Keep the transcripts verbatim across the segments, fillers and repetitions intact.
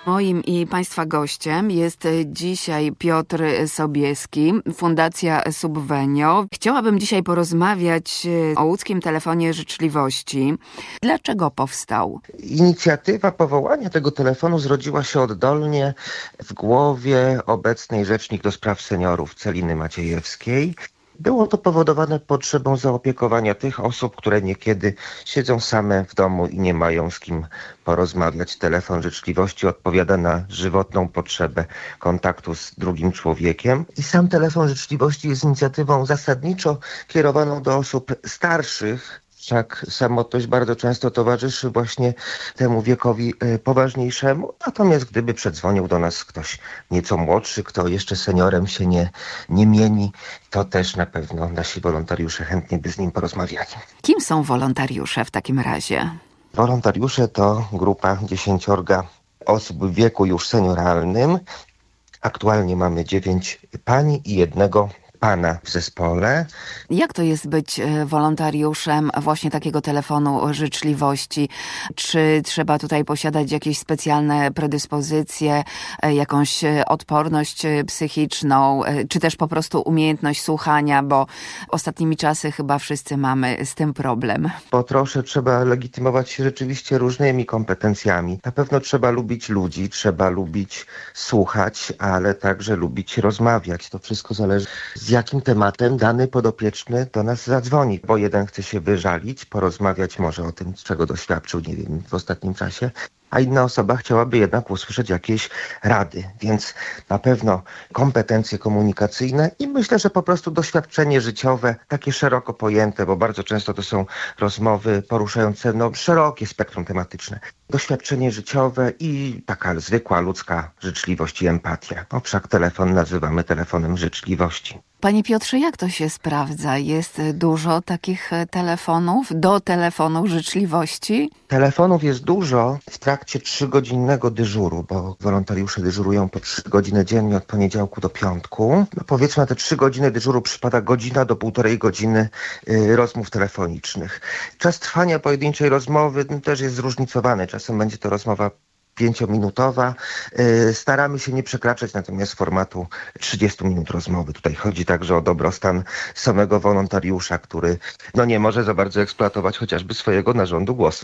Moim i Państwa gościem jest dzisiaj Piotr Sobieski, Fundacja Subvenio. Chciałabym dzisiaj porozmawiać o łódzkim telefonie życzliwości. Dlaczego powstał? Inicjatywa powołania tego telefonu zrodziła się oddolnie w głowie obecnej rzecznik do spraw seniorów Celiny Maciejewskiej. Było to powodowane potrzebą zaopiekowania tych osób, które niekiedy siedzą same w domu i nie mają z kim porozmawiać. Telefon życzliwości odpowiada na żywotną potrzebę kontaktu z drugim człowiekiem. I sam telefon życzliwości jest inicjatywą zasadniczo kierowaną do osób starszych. Wszak samotność bardzo często towarzyszy właśnie temu wiekowi poważniejszemu. Natomiast gdyby przedzwonił do nas ktoś nieco młodszy, kto jeszcze seniorem się nie, nie mieni, to też na pewno nasi wolontariusze chętnie by z nim porozmawiali. Kim są wolontariusze w takim razie? Wolontariusze to grupa dziesięciorga osób w wieku już senioralnym. Aktualnie mamy dziewięć pań i jednego pana w zespole. Jak to jest być wolontariuszem właśnie takiego telefonu życzliwości? Czy trzeba tutaj posiadać jakieś specjalne predyspozycje, jakąś odporność psychiczną, czy też po prostu umiejętność słuchania, bo ostatnimi czasy chyba wszyscy mamy z tym problem. Po trosze trzeba legitymować się rzeczywiście różnymi kompetencjami. Na pewno trzeba lubić ludzi, trzeba lubić słuchać, ale także lubić rozmawiać. To wszystko zależy, z jakim tematem dany podopieczny do nas zadzwoni, bo jeden chce się wyżalić, porozmawiać może o tym, czego doświadczył, nie wiem, w ostatnim czasie, a inna osoba chciałaby jednak usłyszeć jakieś rady, więc na pewno kompetencje komunikacyjne i myślę, że po prostu doświadczenie życiowe, takie szeroko pojęte, bo bardzo często to są rozmowy poruszające no, szerokie spektrum tematyczne. Doświadczenie życiowe i taka zwykła ludzka życzliwość i empatia. No wszak telefon nazywamy telefonem życzliwości. Panie Piotrze, jak to się sprawdza? Jest dużo takich telefonów do telefonu życzliwości? Telefonów jest dużo w trakcie trzygodzinnego dyżuru, bo wolontariusze dyżurują po trzy godziny dziennie od poniedziałku do piątku. No powiedzmy, na te trzy godziny dyżuru przypada godzina do półtorej godziny y, rozmów telefonicznych. Czas trwania pojedynczej rozmowy no, też jest zróżnicowany. Czasem będzie to rozmowa pięciominutowa. Staramy się nie przekraczać natomiast formatu trzydziestu minut rozmowy. Tutaj chodzi także o dobrostan samego wolontariusza, który no nie może za bardzo eksploatować chociażby swojego narządu głosu.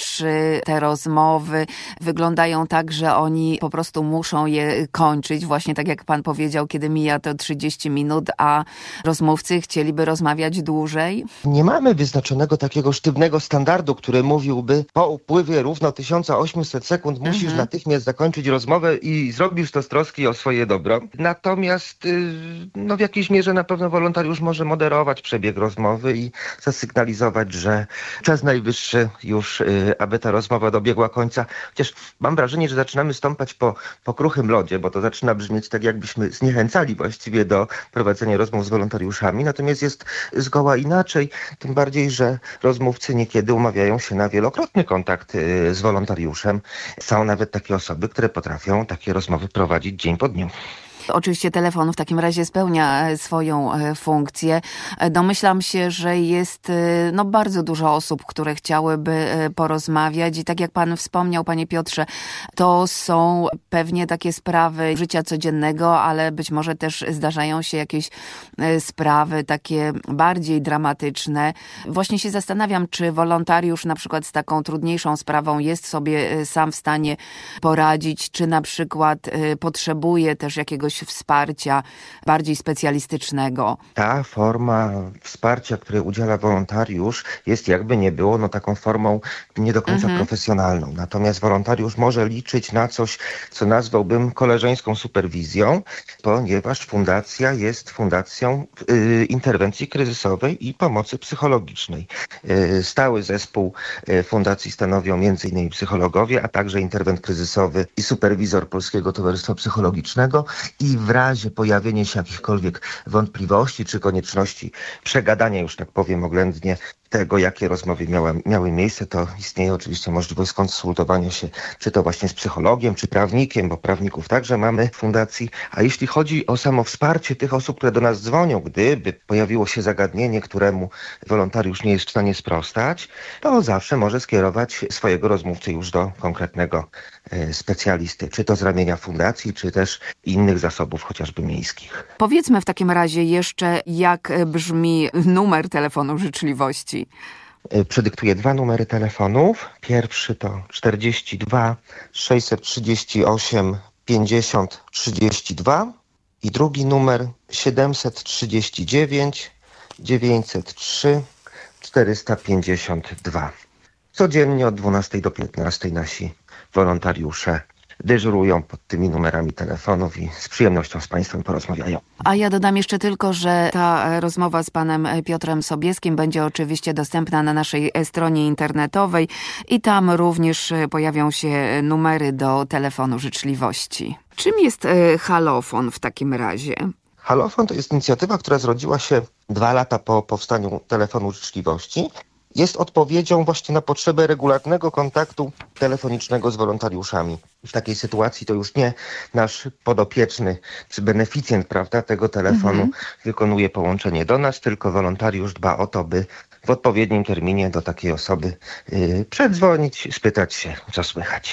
Czy te rozmowy wyglądają tak, że oni po prostu muszą je kończyć, właśnie tak jak pan powiedział, kiedy mija to trzydzieści minut, a rozmówcy chcieliby rozmawiać dłużej? Nie mamy wyznaczonego takiego sztywnego standardu, który mówiłby po upływie równo tysiąc osiemset sekund musisz mhm. natychmiast zakończyć rozmowę i zrobisz to z troski o swoje dobro. Natomiast no w jakiejś mierze na pewno wolontariusz może moderować przebieg rozmowy i zasygnalizować, że czas najwyższy już, aby ta rozmowa dobiegła końca. Chociaż mam wrażenie, że zaczynamy stąpać po, po kruchym lodzie, bo to zaczyna brzmieć tak, jakbyśmy zniechęcali właściwie do prowadzenia rozmów z wolontariuszami. Natomiast jest zgoła inaczej, tym bardziej, że rozmówcy niekiedy umawiają się na wielokrotny kontakt z wolontariuszem. Są nawet takie osoby, które potrafią takie rozmowy prowadzić dzień po dniu. Oczywiście telefon w takim razie spełnia swoją funkcję. Domyślam się, że jest no, bardzo dużo osób, które chciałyby porozmawiać i tak jak pan wspomniał, panie Piotrze, to są pewnie takie sprawy życia codziennego, ale być może też zdarzają się jakieś sprawy takie bardziej dramatyczne. Właśnie się zastanawiam, czy wolontariusz na przykład z taką trudniejszą sprawą jest sobie sam w stanie poradzić, czy na przykład potrzebuje też jakiegoś wsparcia bardziej specjalistycznego. Ta forma wsparcia, której udziela wolontariusz, jest jakby nie było, no taką formą nie do końca mhm. profesjonalną. Natomiast wolontariusz może liczyć na coś, co nazwałbym koleżeńską superwizją, ponieważ fundacja jest fundacją y, interwencji kryzysowej i pomocy psychologicznej. Y, stały zespół y, fundacji stanowią między innymi psychologowie, a także interwent kryzysowy i superwizor Polskiego Towarzystwa Psychologicznego i w razie pojawienia się jakichkolwiek wątpliwości czy konieczności przegadania, już tak powiem oględnie, tego, jakie rozmowy miały, miały miejsce, to istnieje oczywiście możliwość skonsultowania się, czy to właśnie z psychologiem, czy prawnikiem, bo prawników także mamy w fundacji. A jeśli chodzi o samo wsparcie tych osób, które do nas dzwonią, gdyby pojawiło się zagadnienie, któremu wolontariusz nie jest w stanie sprostać, to zawsze może skierować swojego rozmówcę już do konkretnego e, specjalisty, czy to z ramienia fundacji, czy też innych zasobów, chociażby miejskich. Powiedzmy w takim razie jeszcze, jak brzmi numer telefonu życzliwości. Przedyktuję dwa numery telefonów. Pierwszy to czterdzieści dwa sześćset trzydzieści osiem pięćdziesiąt trzydzieści dwa i drugi numer siedemset trzydzieści dziewięć dziewięćset trzy czterysta pięćdziesiąt dwa. Codziennie od dwunastej do piętnastej nasi wolontariusze dyżurują pod tymi numerami telefonów i z przyjemnością z Państwem porozmawiają. A ja dodam jeszcze tylko, że ta rozmowa z panem Piotrem Sobieskim będzie oczywiście dostępna na naszej stronie internetowej i tam również pojawią się numery do telefonu życzliwości. Czym jest Halofon w takim razie? Halofon to jest inicjatywa, która zrodziła się dwa lata po powstaniu telefonu życzliwości. Jest odpowiedzią właśnie na potrzebę regularnego kontaktu telefonicznego z wolontariuszami. W takiej sytuacji to już nie nasz podopieczny czy beneficjent, prawda, tego telefonu mhm. wykonuje połączenie do nas, tylko wolontariusz dba o to, by w odpowiednim terminie do takiej osoby yy, przedzwonić, spytać się, co słychać.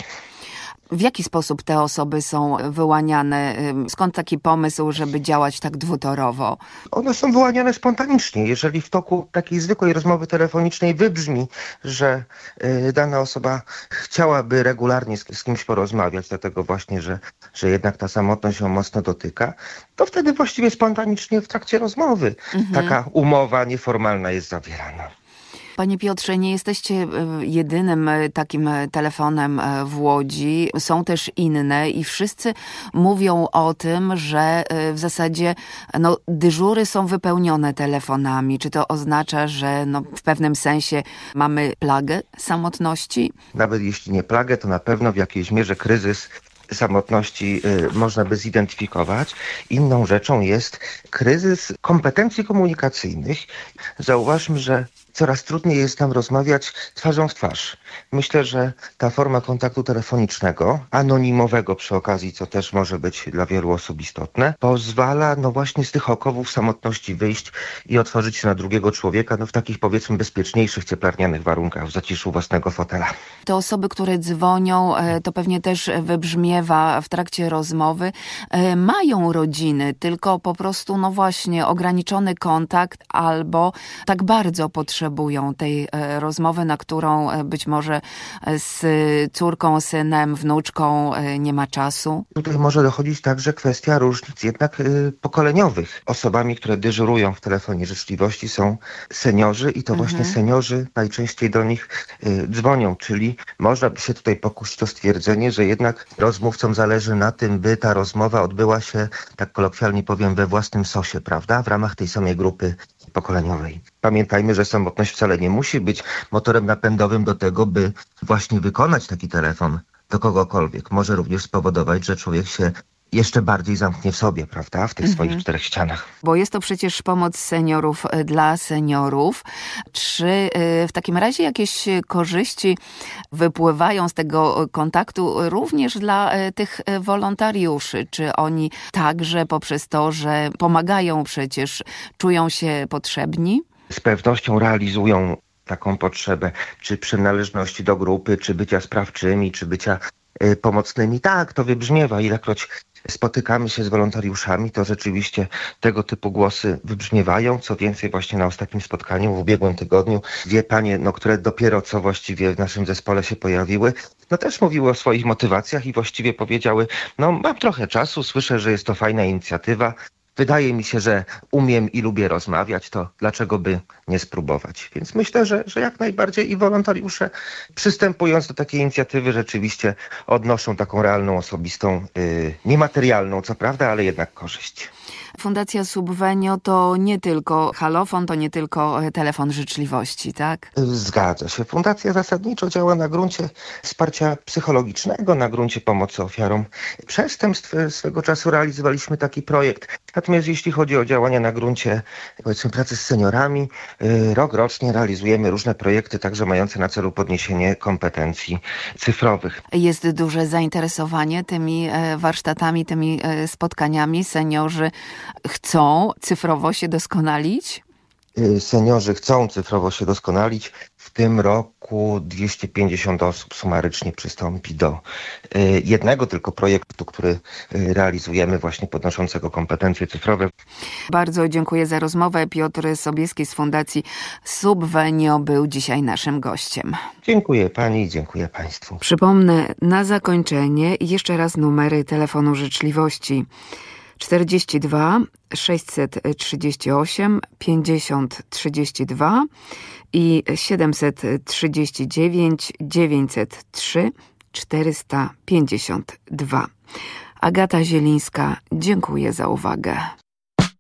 W jaki sposób te osoby są wyłaniane? Skąd taki pomysł, żeby działać tak dwutorowo? One są wyłaniane spontanicznie. Jeżeli w toku takiej zwykłej rozmowy telefonicznej wybrzmi, że y, dana osoba chciałaby regularnie z, z kimś porozmawiać, dlatego właśnie, że, że jednak ta samotność ją mocno dotyka, to wtedy właściwie spontanicznie w trakcie rozmowy mhm. taka umowa nieformalna jest zawierana. Panie Piotrze, nie jesteście jedynym takim telefonem w Łodzi. Są też inne i wszyscy mówią o tym, że w zasadzie no, dyżury są wypełnione telefonami. Czy to oznacza, że no, w pewnym sensie mamy plagę samotności? Nawet jeśli nie plagę, to na pewno w jakiejś mierze kryzys samotności y, można by zidentyfikować. Inną rzeczą jest kryzys kompetencji komunikacyjnych. Zauważmy, że coraz trudniej jest nam rozmawiać twarzą w twarz. Myślę, że ta forma kontaktu telefonicznego, anonimowego przy okazji, co też może być dla wielu osób istotne, pozwala no właśnie z tych okowów samotności wyjść i otworzyć się na drugiego człowieka no w takich powiedzmy bezpieczniejszych, cieplarnianych warunkach, w zaciszu własnego fotela. Te osoby, które dzwonią, to pewnie też wybrzmiewa w trakcie rozmowy, mają rodziny, tylko po prostu no właśnie ograniczony kontakt albo tak bardzo potrzebują potrzebują tej rozmowy, na którą być może z córką, synem, wnuczką nie ma czasu? Tutaj może dochodzić także kwestia różnic jednak y, pokoleniowych. Osobami, które dyżurują w telefonie życzliwości są seniorzy i to mhm. właśnie seniorzy najczęściej do nich y, dzwonią, czyli można by się tutaj pokusić o stwierdzenie, że jednak rozmówcom zależy na tym, by ta rozmowa odbyła się, tak kolokwialnie powiem, we własnym sosie, prawda? W ramach tej samej grupy pokoleniowej. Pamiętajmy, że samotność wcale nie musi być motorem napędowym do tego, by właśnie wykonać taki telefon do kogokolwiek. Może również spowodować, że człowiek się jeszcze bardziej zamknie w sobie, prawda, w tych mhm. swoich czterech ścianach. Bo jest to przecież pomoc seniorów dla seniorów. Czy w takim razie jakieś korzyści wypływają z tego kontaktu również dla tych wolontariuszy? Czy oni także poprzez to, że pomagają przecież, czują się potrzebni? Z pewnością realizują taką potrzebę, czy przynależności do grupy, czy bycia sprawczymi, czy bycia y, pomocnymi. Tak, to wybrzmiewa. Ilekroć spotykamy się z wolontariuszami, to rzeczywiście tego typu głosy wybrzmiewają. Co więcej, właśnie na ostatnim spotkaniu w ubiegłym tygodniu dwie panie, no, które dopiero co właściwie w naszym zespole się pojawiły, no też mówiły o swoich motywacjach i właściwie powiedziały, no mam trochę czasu, słyszę, że jest to fajna inicjatywa. Wydaje mi się, że umiem i lubię rozmawiać, to dlaczego by nie spróbować? Więc myślę, że, że jak najbardziej i wolontariusze przystępując do takiej inicjatywy rzeczywiście odnoszą taką realną, osobistą, yy, niematerialną, co prawda, ale jednak korzyść. Fundacja Subvenio to nie tylko halofon, to nie tylko telefon życzliwości, tak? Zgadza się. Fundacja zasadniczo działa na gruncie wsparcia psychologicznego, na gruncie pomocy ofiarom przestępstw. Swego czasu realizowaliśmy taki projekt. Natomiast jeśli chodzi o działania na gruncie, powiedzmy, pracy z seniorami, rok rocznie realizujemy różne projekty, także mające na celu podniesienie kompetencji cyfrowych. Jest duże zainteresowanie tymi warsztatami, tymi spotkaniami. Seniorzy chcą cyfrowo się doskonalić? Seniorzy chcą cyfrowo się doskonalić. W tym roku dwieście pięćdziesiąt osób sumarycznie przystąpi do jednego tylko projektu, który realizujemy, właśnie podnoszącego kompetencje cyfrowe. Bardzo dziękuję za rozmowę. Piotr Sobieski z Fundacji Subvenio był dzisiaj naszym gościem. Dziękuję pani i dziękuję państwu. Przypomnę na zakończenie jeszcze raz numery telefonu życzliwości. czterdzieści dwa sześćset trzydzieści osiem pięćdziesiąt trzydzieści dwa i siedemset trzydzieści dziewięć dziewięćset trzy czterysta pięćdziesiąt dwa. Agata Zielińska, dziękuję za uwagę.